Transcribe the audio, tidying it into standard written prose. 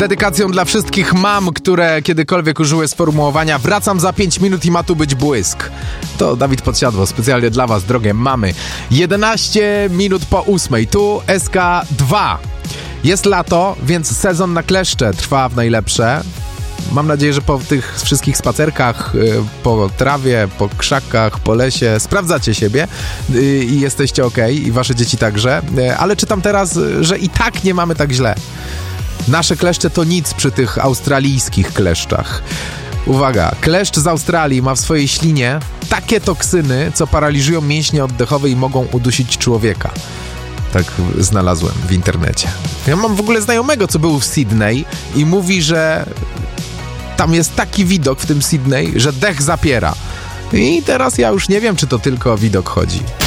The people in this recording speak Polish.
dedykacją dla wszystkich mam, które kiedykolwiek użyły sformułowania wracam za 5 minut i ma tu być błysk. To Dawid Podsiadło, specjalnie dla was, drogie mamy. 11 minut po 8. Tu SK2. Jest lato, więc sezon na kleszcze trwa w najlepsze. Mam nadzieję, że po tych wszystkich spacerkach, po trawie, po krzakach, po lesie sprawdzacie siebie i jesteście okej, i wasze dzieci także. Ale czytam teraz, że i tak nie mamy tak źle. Nasze kleszcze to nic przy tych australijskich kleszczach. Uwaga, kleszcz z Australii ma w swojej ślinie takie toksyny, co paraliżują mięśnie oddechowe i mogą udusić człowieka. Tak znalazłem w internecie. Ja mam w ogóle znajomego, co był w Sydney i mówi, że tam jest taki widok w tym Sydney, że dech zapiera. I teraz ja już nie wiem, czy to tylko o widok chodzi.